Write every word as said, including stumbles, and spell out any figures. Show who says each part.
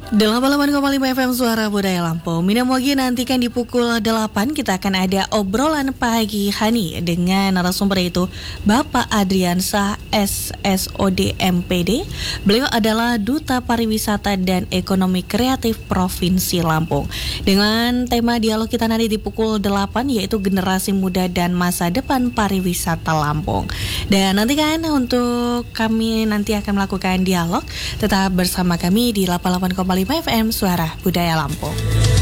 Speaker 1: delapan puluh delapan koma lima F M Suara Budaya Lampung. Minamogi nantikan di pukul delapan kita akan ada obrolan pagi Hani dengan narasumber itu Bapak Adriansah S S O D M P D. Beliau adalah Duta Pariwisata dan Ekonomi Kreatif Provinsi Lampung. Dengan tema dialog kita nanti di pukul delapan yaitu generasi muda dan masa depan pariwisata Lampung. Dan nantikan untuk kami nanti akan melakukan dialog tetap bersama kami di delapan puluh delapan koma lima F M Suara Budaya Lampung.